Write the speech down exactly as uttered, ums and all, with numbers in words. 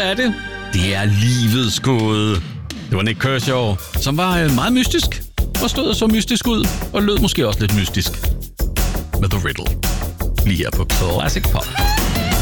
er det? Det er livets gåde. Det var Nik Kershaw, som var øh, meget mystisk, og stod så mystisk ud, og lød måske også lidt mystisk. Med The Riddle. Lige her på Classic Pop.